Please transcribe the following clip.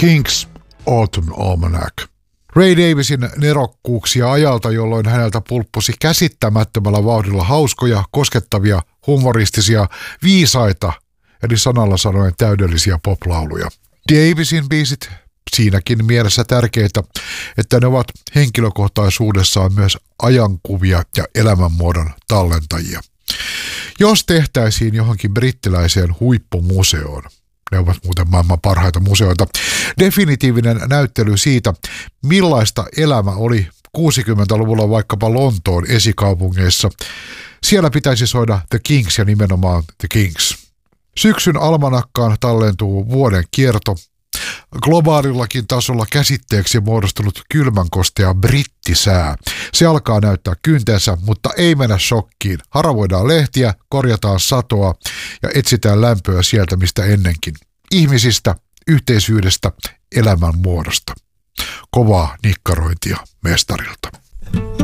King's Autumn Almanac. Ray Davisin nerokkuuksia ajalta, jolloin häneltä pulppusi käsittämättömällä vauhdilla hauskoja, koskettavia, humoristisia, viisaita, eli sanalla sanoen täydellisiä poplauluja. Davisin biisit siinäkin mielessä tärkeitä, että ne ovat henkilökohtaisuudessaan myös ajankuvia ja elämänmuodon tallentajia. Jos tehtäisiin johonkin brittiläiseen huippumuseoon, ne ovat muuten maailman parhaita museoita, definitiivinen näyttely siitä, millaista elämä oli 60-luvulla vaikkapa Lontoon esikaupungeissa, siellä pitäisi soida The Kings ja nimenomaan The Kings. Syksyn almanakkaan tallentuu vuoden kierto. Globaalillakin tasolla käsitteeksi muodostunut kylmänkostea brittisää. Se alkaa näyttää kyntensä, mutta ei mennä shokkiin. Haravoidaan lehtiä, korjataan satoa ja etsitään lämpöä sieltä mistä ennenkin. Ihmisistä, yhteisyydestä, elämän muodosta. Kovaa nikkarointia mestarilta.